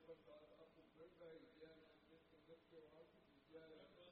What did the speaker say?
ਪ੍ਰਸਾਦ ਆਪੂ ਗੰਗਾ ਹੀ ਗਿਆ ਨਾ ਜਿਸ ਨਿਤ ਕੇ ਵਾਸ ਵਿਚਾਰ